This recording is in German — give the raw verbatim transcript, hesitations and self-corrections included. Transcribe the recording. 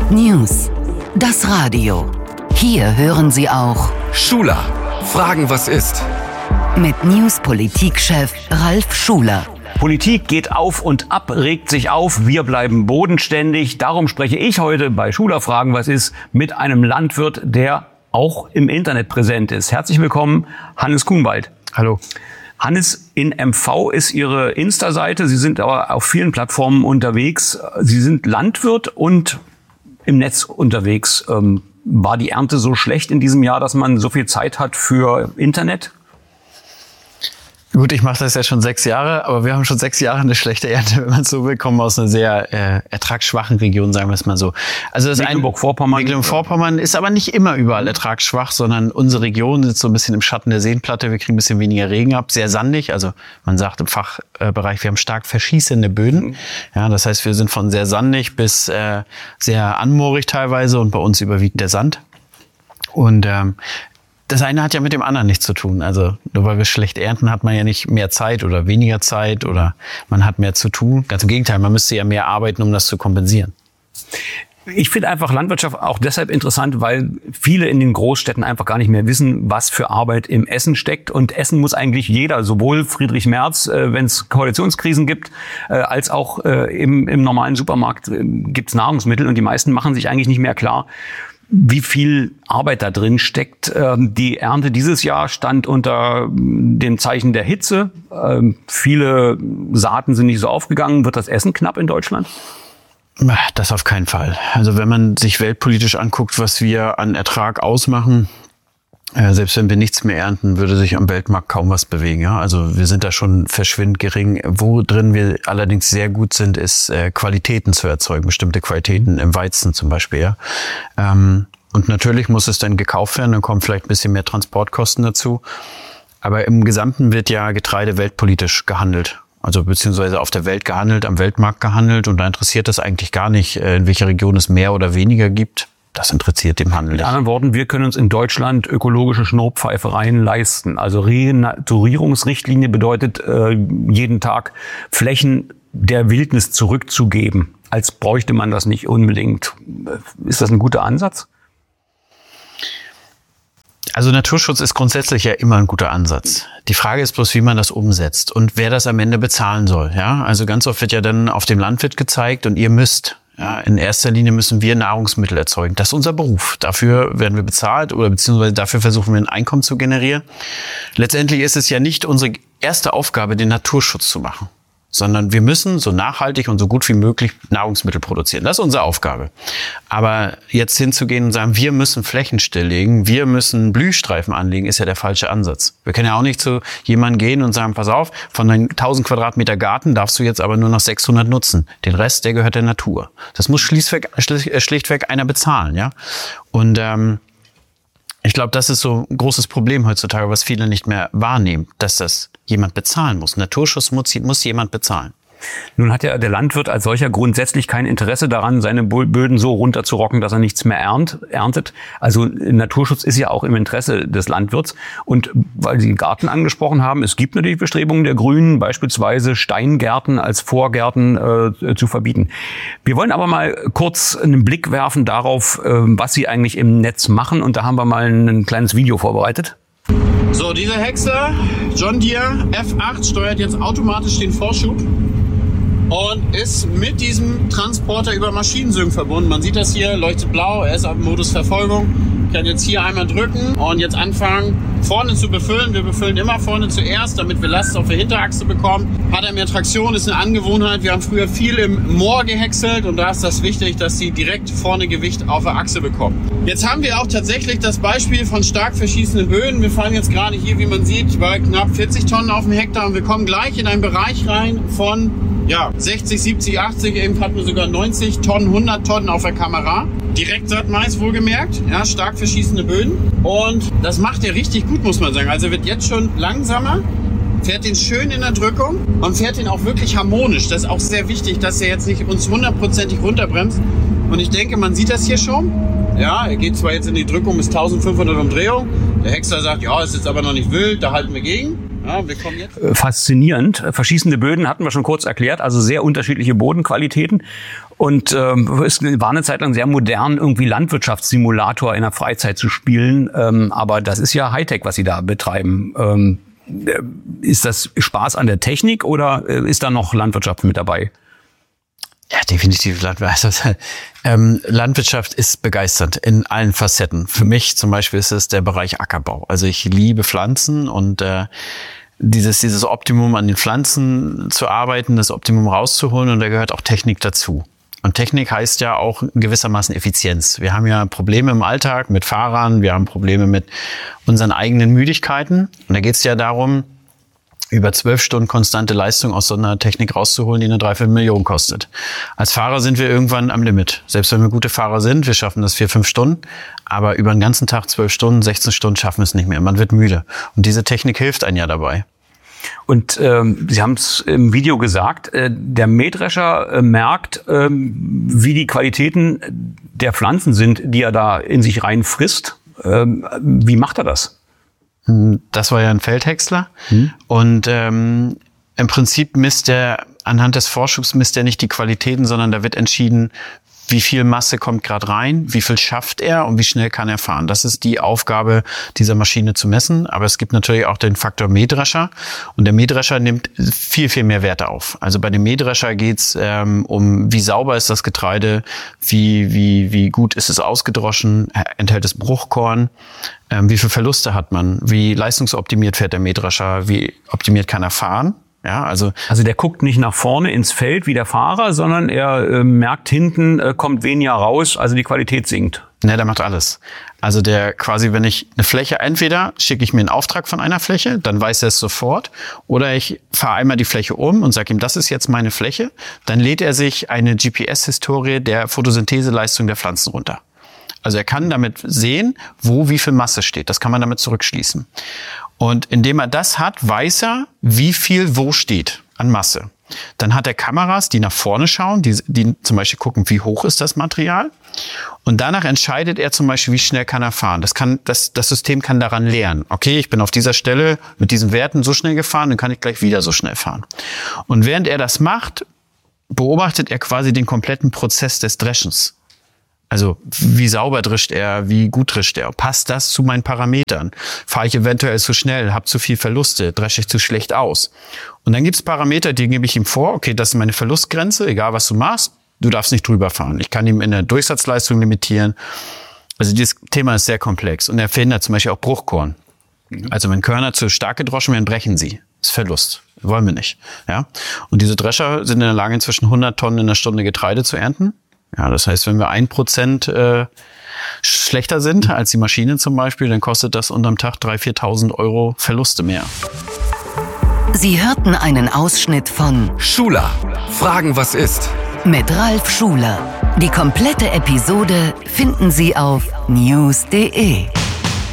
News. Das Radio. Hier hören Sie auch Schuler. Fragen, was ist? Mit News-Politik-Chef Ralf Schuler. Politik geht auf und ab, regt sich auf, wir bleiben bodenständig. Darum spreche ich heute bei Schuler Fragen, was ist, mit einem Landwirt, der auch im Internet präsent ist. Herzlich willkommen, Hannes Kuhnwald. Hallo. Hannes, in M V ist Ihre Insta-Seite. Sie sind aber auf vielen Plattformen unterwegs. Sie sind Landwirt und im Netz unterwegs. Ähm, war die Ernte so schlecht in diesem Jahr, dass man so viel Zeit hat für Internet? Gut, ich mache das ja schon sechs Jahre, aber wir haben schon sechs Jahre eine schlechte Ernte, wenn man so will, kommen aus einer sehr äh, ertragsschwachen Region, sagen wir es mal so. Also das Mecklenburg-Vorpommern. Mecklenburg-Vorpommern ist aber nicht immer überall ertragsschwach, sondern unsere Region sitzt so ein bisschen im Schatten der Seenplatte. Wir kriegen ein bisschen weniger Regen ab, sehr sandig. Also man sagt im Fachbereich, wir haben stark verschießende Böden. Ja, das heißt, wir sind von sehr sandig bis äh, sehr anmoorig teilweise und bei uns überwiegt der Sand. Und ähm, das eine hat ja mit dem anderen nichts zu tun. Also nur weil wir schlecht ernten, hat man ja nicht mehr Zeit oder weniger Zeit oder man hat mehr zu tun. Ganz im Gegenteil, man müsste ja mehr arbeiten, um das zu kompensieren. Ich finde einfach Landwirtschaft auch deshalb interessant, weil viele in den Großstädten einfach gar nicht mehr wissen, was für Arbeit im Essen steckt. Und Essen muss eigentlich jeder, sowohl Friedrich Merz, äh, wenn es Koalitionskrisen gibt, äh, als auch äh, im, im normalen Supermarkt äh, gibt es Nahrungsmittel. Und die meisten machen sich eigentlich nicht mehr klar, wie viel Arbeit da drin steckt. Die Ernte dieses Jahr stand unter dem Zeichen der Hitze. Viele Saaten sind nicht so aufgegangen. Wird das Essen knapp in Deutschland? Das auf keinen Fall. Also wenn man sich weltpolitisch anguckt, was wir an Ertrag ausmachen, Äh, selbst wenn wir nichts mehr ernten, würde sich am Weltmarkt kaum was bewegen. Ja? Also wir sind da schon verschwindend gering. Wo drin wir allerdings sehr gut sind, ist äh, Qualitäten zu erzeugen, bestimmte Qualitäten im Weizen zum Beispiel. Ja? Ähm, und natürlich muss es dann gekauft werden, dann kommen vielleicht ein bisschen mehr Transportkosten dazu. Aber im Gesamten wird ja Getreide weltpolitisch gehandelt. Also beziehungsweise auf der Welt gehandelt, am Weltmarkt gehandelt. Und da interessiert es eigentlich gar nicht, in welcher Region es mehr oder weniger gibt. Das interessiert den Handel nicht. Mit anderen Worten, wir können uns in Deutschland ökologische Schnurrpfeifereien leisten. Also Renaturierungsrichtlinie bedeutet, äh, jeden Tag Flächen der Wildnis zurückzugeben. Als bräuchte man das nicht unbedingt. Ist das ein guter Ansatz? Also Naturschutz ist grundsätzlich ja immer ein guter Ansatz. Die Frage ist bloß, wie man das umsetzt und wer das am Ende bezahlen soll. Ja, also ganz oft wird ja dann auf dem Landwirt gezeigt und ihr müsst. Ja, in erster Linie müssen wir Nahrungsmittel erzeugen. Das ist unser Beruf. Dafür werden wir bezahlt oder beziehungsweise dafür versuchen wir ein Einkommen zu generieren. Letztendlich ist es ja nicht unsere erste Aufgabe, den Naturschutz zu machen, sondern wir müssen so nachhaltig und so gut wie möglich Nahrungsmittel produzieren. Das ist unsere Aufgabe. Aber jetzt hinzugehen und sagen, wir müssen Flächen stilllegen, wir müssen Blühstreifen anlegen, ist ja der falsche Ansatz. Wir können ja auch nicht zu jemandem gehen und sagen, pass auf, von deinen tausend Quadratmeter Garten darfst du jetzt aber nur noch sechshundert nutzen. Den Rest, der gehört der Natur. Das muss schlichtweg, schlichtweg einer bezahlen, ja. Und ähm, ich glaube, das ist so ein großes Problem heutzutage, was viele nicht mehr wahrnehmen, dass das jemand bezahlen muss. Naturschutz muss, muss jemand bezahlen. Nun hat ja der Landwirt als solcher grundsätzlich kein Interesse daran, seine Böden so runterzurocken, dass er nichts mehr ernt, erntet. Also Naturschutz ist ja auch im Interesse des Landwirts. Und weil Sie den Garten angesprochen haben, es gibt natürlich Bestrebungen der Grünen, beispielsweise Steingärten als Vorgärten äh, zu verbieten. Wir wollen aber mal kurz einen Blick werfen darauf, äh, was Sie eigentlich im Netz machen. Und da haben wir mal ein kleines Video vorbereitet. So, dieser Häcksler, John Deere F acht, steuert jetzt automatisch den Vorschub und ist mit diesem Transporter über Maschinensync verbunden. Man sieht das hier, leuchtet blau, er ist auf dem Modus Verfolgung. Ich kann jetzt hier einmal drücken und jetzt anfangen, vorne zu befüllen. Wir befüllen immer vorne zuerst, damit wir Last auf der Hinterachse bekommen. Hat er mehr Traktion, ist eine Angewohnheit. Wir haben früher viel im Moor gehäckselt und da ist das wichtig, dass sie direkt vorne Gewicht auf der Achse bekommen. Jetzt haben wir auch tatsächlich das Beispiel von stark verschießenden Böden. Wir fahren jetzt gerade hier, wie man sieht, bei knapp vierzig Tonnen auf dem Hektar und wir kommen gleich in einen Bereich rein von ja, sechzig, siebzig, achtzig, eben hatten wir sogar neunzig Tonnen, hundert Tonnen auf der Kamera. Direktsaatmais wohlgemerkt, ja, stark verschießende Böden. Und das macht er richtig gut, muss man sagen. Also er wird jetzt schon langsamer, fährt den schön in der Drückung und fährt den auch wirklich harmonisch. Das ist auch sehr wichtig, dass er jetzt nicht uns hundertprozentig runterbremst. Und ich denke, man sieht das hier schon. Ja, er geht zwar jetzt in die Drückung bis eintausendfünfhundert Umdrehungen. Der Häcksler sagt, ja, ist jetzt aber noch nicht wild, da halten wir gegen. Ja, wir kommen jetzt. Faszinierend. Verschießende Böden hatten wir schon kurz erklärt, also sehr unterschiedliche Bodenqualitäten. Und ähm, es war eine Zeit lang sehr modern, irgendwie Landwirtschaftssimulator in der Freizeit zu spielen. Ähm, aber das ist ja Hightech, was Sie da betreiben. Ähm, ist das Spaß an der Technik oder ist da noch Landwirtschaft mit dabei? Ja, definitiv Landwirtschaft. Ähm, Landwirtschaft ist begeisternd in allen Facetten. Für mich zum Beispiel ist es der Bereich Ackerbau. Also ich liebe Pflanzen und äh, dieses dieses Optimum an den Pflanzen zu arbeiten, das Optimum rauszuholen, und da gehört auch Technik dazu. Und Technik heißt ja auch gewissermaßen Effizienz. Wir haben ja Probleme im Alltag mit Fahrern, wir haben Probleme mit unseren eigenen Müdigkeiten. Und da geht es ja darum, über zwölf Stunden konstante Leistung aus so einer Technik rauszuholen, die eine Dreiviertelmillion kostet. Als Fahrer sind wir irgendwann am Limit. Selbst wenn wir gute Fahrer sind, wir schaffen das vier, fünf Stunden. Aber über den ganzen Tag zwölf Stunden, sechzehn Stunden schaffen wir es nicht mehr. Man wird müde. Und diese Technik hilft einem ja dabei. Und ähm, Sie haben es im Video gesagt, äh, der Mähdrescher äh, merkt, ähm, wie die Qualitäten der Pflanzen sind, die er da in sich rein frisst. Ähm, wie macht er das? Das war ja ein Feldhäcksler. Hm. Und ähm, im Prinzip misst er, anhand des Vorschubs misst er nicht die Qualitäten, sondern da wird entschieden, wie viel Masse kommt gerade rein, wie viel schafft er und wie schnell kann er fahren. Das ist die Aufgabe dieser Maschine zu messen. Aber es gibt natürlich auch den Faktor Mähdrescher. Und der Mähdrescher nimmt viel, viel mehr Werte auf. Also bei dem Mähdrescher geht's ähm, um, wie sauber ist das Getreide, wie, wie, wie gut ist es ausgedroschen, enthält es Bruchkorn, ähm, wie viel Verluste hat man, wie leistungsoptimiert fährt der Mähdrescher, wie optimiert kann er fahren. Ja, also, also der guckt nicht nach vorne ins Feld wie der Fahrer, sondern er äh, merkt, hinten äh, kommt weniger raus, also die Qualität sinkt. Ne, der macht alles. Also der quasi, wenn ich eine Fläche, entweder schicke ich mir einen Auftrag von einer Fläche, dann weiß er es sofort, oder ich fahre einmal die Fläche um und sage ihm, das ist jetzt meine Fläche, dann lädt er sich eine G P S-Historie der Photosyntheseleistung der Pflanzen runter. Also er kann damit sehen, wo wie viel Masse steht. Das kann man damit zurückschließen. Und indem er das hat, weiß er, wie viel wo steht an Masse. Dann hat er Kameras, die nach vorne schauen, die, die zum Beispiel gucken, wie hoch ist das Material. Und danach entscheidet er zum Beispiel, wie schnell kann er fahren. Das kann, das, das System kann daran lernen. Okay, ich bin auf dieser Stelle mit diesen Werten so schnell gefahren, dann kann ich gleich wieder so schnell fahren. Und während er das macht, beobachtet er quasi den kompletten Prozess des Dreschens. Also wie sauber drischt er, wie gut drischt er, passt das zu meinen Parametern? Fahre ich eventuell zu schnell, habe zu viel Verluste, dresche ich zu schlecht aus? Und dann gibt's Parameter, die gebe ich ihm vor, okay, das ist meine Verlustgrenze, egal was du machst, du darfst nicht drüber fahren. Ich kann ihm in der Durchsatzleistung limitieren. Also dieses Thema ist sehr komplex und er verhindert zum Beispiel auch Bruchkorn. Also wenn Körner zu stark gedroschen werden, brechen sie. Das ist Verlust. Wollen wir nicht. Ja? Und diese Drescher sind in der Lage, inzwischen hundert Tonnen in der Stunde Getreide zu ernten. Ja, das heißt, wenn wir ein Prozent äh, schlechter sind als die Maschine zum Beispiel, dann kostet das unterm Tag dreitausend, viertausend Euro Verluste mehr. Sie hörten einen Ausschnitt von Schuler. Fragen, was ist? mit Ralf Schuler. Die komplette Episode finden Sie auf news punkt de.